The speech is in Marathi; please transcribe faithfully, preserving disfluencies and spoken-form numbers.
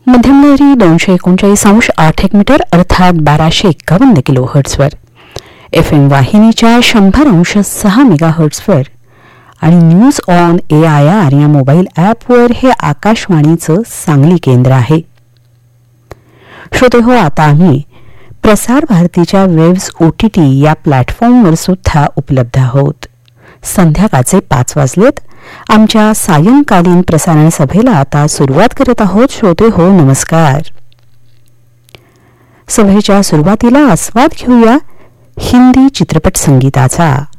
मध्यमलहरी दोनशे एकोणचाळीस अंश आठ एक मीटर अर्थात बाराशे एक्कावन्न किलो हर्ट्सवर, एफ एम वाहिनीच्या शंभर अंश सहा मेगा हर्ट्सवर आणि news on A I R या मोबाईल ॲपवर हे आकाशवाणीचं सांगली केंद्र आहे. श्रोते हो, आता आम्ही प्रसार भारतीच्या वेव्स ओ टी टी या प्लॅटफॉर्मवर सुद्धा उपलब्ध आहोत. संध्याकाळचे पाच वाजलेत. आमच्या सायंकालीन प्रसारण सभेला आता सुरुवात करत आहोत. श्रोते हो, नमस्कार. सभेच्या सुरुवातीला आस्वाद घेऊया हिंदी चित्रपट संगीताचा.